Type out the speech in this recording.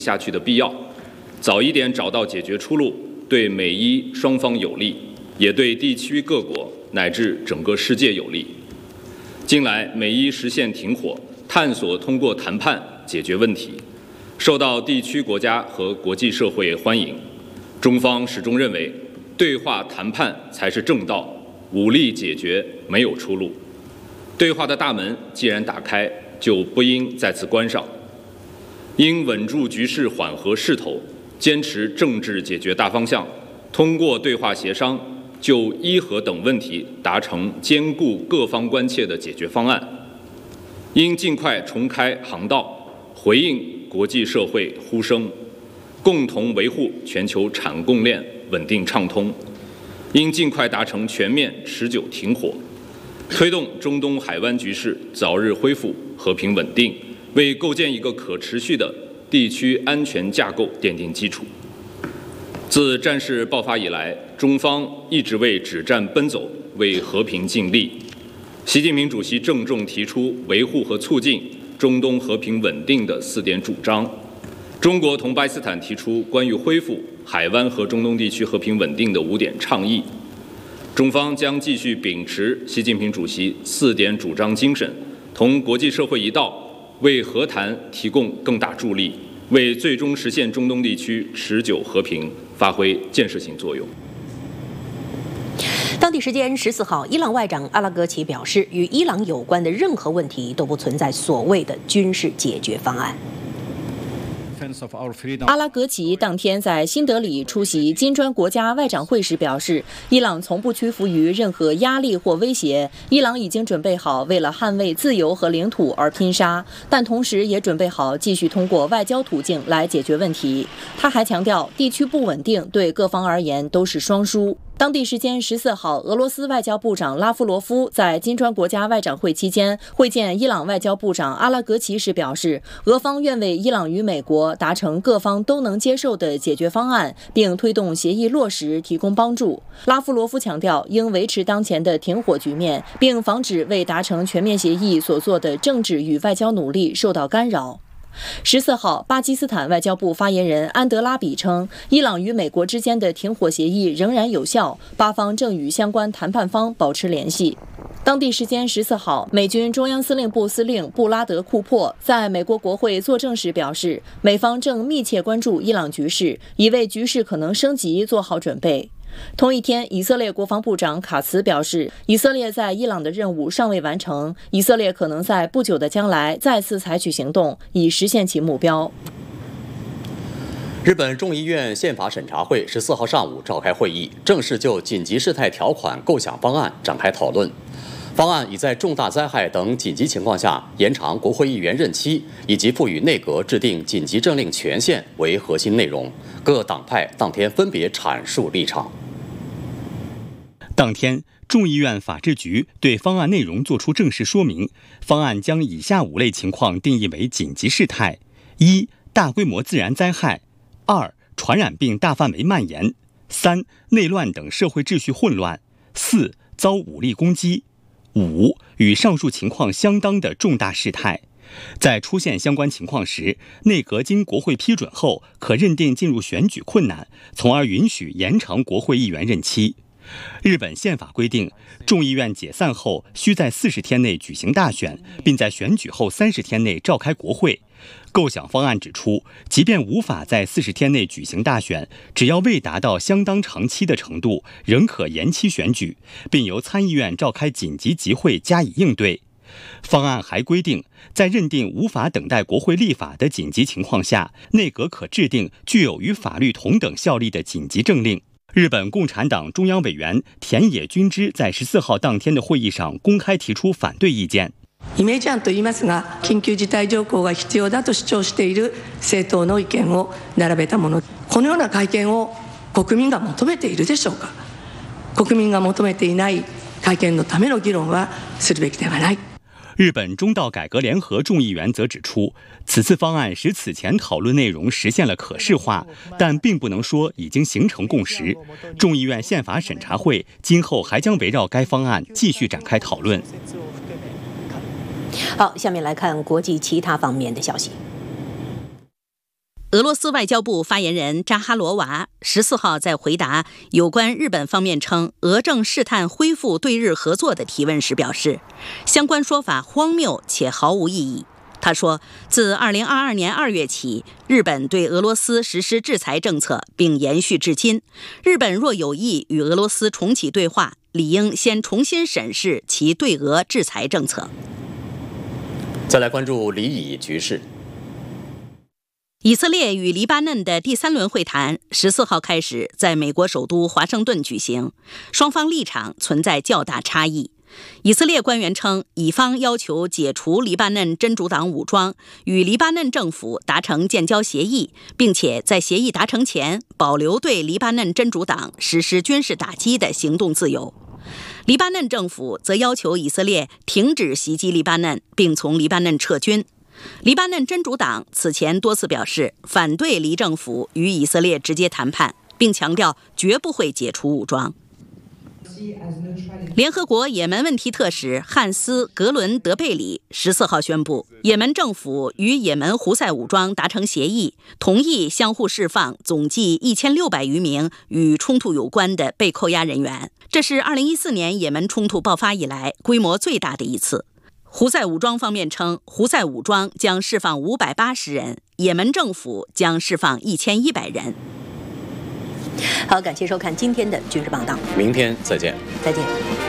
下去的必要，早一点找到解决出路，对美伊双方有利，也对地区各国乃至整个世界有利。近来，美伊实现停火，探索通过谈判解决问题，受到地区国家和国际社会欢迎。中方始终认为，对话谈判才是正道，武力解决没有出路。对话的大门既然打开，就不应再次关上。应稳住局势，缓和势头，坚持政治解决大方向，通过对话协商，就伊核等问题达成兼顾各方关切的解决方案。应尽快重开航道，回应国际社会呼声，共同维护全球产供链稳定畅通。应尽快达成全面持久停火，推动中东海湾局势早日恢复和平稳定，为构建一个可持续的地区安全架构奠定基础。自战事爆发以来，中方一直为止战奔走，为和平尽力。习近平主席郑重提出维护和促进中东和平稳定的4点主张。中国同巴基斯坦提出关于恢复海湾和中东地区和平稳定的5点倡议。中方将继续秉持习近平主席4点主张精神，同国际社会一道，为和谈提供更大助力，为最终实现中东地区持久和平发挥建设性作用。 当地时间14号，伊朗外长阿拉格齐表示，与伊朗有关的任何问题都不存在所谓的军事解决方案。 阿拉格齐当天在新德里出席金砖国家外长会时表示，伊朗从不屈服于任何压力或威胁，伊朗已经准备好为了捍卫自由和领土而拼杀，但同时也准备好继续通过外交途径来解决问题。他还强调，地区不稳定对各方而言都是双输。当地时间14号，俄罗斯外交部长拉夫罗夫在金砖国家外长会期间会见伊朗外交部长阿拉格齐时表示，俄方愿为伊朗与美国达成各方都能接受的解决方案，并推动协议落实提供帮助。拉夫罗夫强调，应维持当前的停火局面，并防止为达成全面协议所做的政治与外交努力受到干扰。14号，巴基斯坦外交部发言人安德拉比称，伊朗与美国之间的停火协议仍然有效，巴方正与相关谈判方保持联系。当地时间14号，美军中央司令部司令布拉德·库珀在美国国会作证时表示，美方正密切关注伊朗局势，以为局势可能升级做好准备。同一天，以色列国防部长卡茨表示，以色列在伊朗的任务尚未完成，以色列可能在不久的将来再次采取行动，以实现其目标。 日本众议院宪法审查会14号上午召开会议，正式就紧急事态条款构想方案展开讨论。方案以在重大灾害等紧急情况下延长国会议员任期，以及赋予内阁制定紧急政令权限为核心内容。各党派当天分别阐述立场。 当天，众议院法制局对方案内容作出正式说明。方案将以下5类情况定义为紧急事态：1、大规模自然灾害；2、传染病大范围蔓延；3、内乱等社会秩序混乱；4、遭武力攻击；5、与上述情况相当的重大事态。在出现相关情况时，内阁经国会批准后，可认定进入选举困难，从而允许延长国会议员任期。日本宪法规定，众议院解散后需在40天内举行大选，并在选举后30天内召开国会。构想方案指出，即便无法在40天内举行大选，只要未达到相当长期的程度，仍可延期选举，并由参议院召开紧急集会加以应对。方案还规定，在认定无法等待国会立法的紧急情况下，内阁可制定具有与法律同等效力的紧急政令。日本共产党中央委員田野君之在14号当天的会議上公開提出反對意見。 イメージ案といいますが、緊急事態条項が必要だと主張している政党の意見を並べたもの。このような会見を国民が求めているでしょうか。国民が求めていない会見のための議論はするべきではない。 日本中道改革联合众议员则指出，此次方案使此前讨论内容实现了可视化，但并不能说已经形成共识。众议院宪法审查会今后还将围绕该方案继续展开讨论。 好，下面来看国际其他方面的消息。 俄罗斯外交部发言人扎哈罗娃14号在回答有关日本方面称俄正试探恢复对日合作的提问时表示，相关说法荒谬且毫无意义。他说，自2022年2月起，日本对俄罗斯实施制裁政策，并延续至今。日本若有意与俄罗斯重启对话，理应先重新审视其对俄制裁政策。 再来关注黎以局势。 以色列与黎巴嫩的第3轮会谈14号开始在美国首都华盛顿举行，双方立场存在较大差异。以色列官员称，以方要求解除黎巴嫩真主党武装，与黎巴嫩政府达成建交协议，并且在协议达成前保留对黎巴嫩真主党实施军事打击的行动自由。黎巴嫩政府则要求以色列停止袭击黎巴嫩，并从黎巴嫩撤军。黎巴嫩真主党此前多次表示反对黎政府与以色列直接谈判，并强调绝不会解除武装。联合国也门问题特使汉斯·格伦德贝里14号宣布，也门政府与也门胡塞武装达成协议，同意相互释放总计1600余名与冲突有关的被扣押人员。这是2014年也门冲突爆发以来规模最大的一次。胡塞武装方面称，胡塞武装将释放580人，也门政府将释放1100人。 好，感谢收看今天的军事报道， 明天再见。 再见。